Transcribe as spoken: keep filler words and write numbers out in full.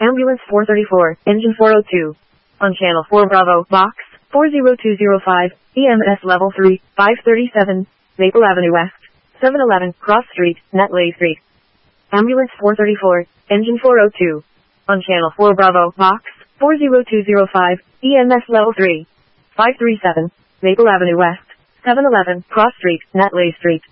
Ambulance four thirty-four, engine four oh two. On channel four Bravo, box four zero two zero five, E M S level three, five thirty-seven, Maple Avenue West, seven eleven, Cross Street, Netley Street. Ambulance four thirty-four, engine four oh two. On channel four Bravo, box four zero two zero five, E M S level three, five thirty-seven, Maple Avenue West, seven eleven, Cross Street, Netley Street.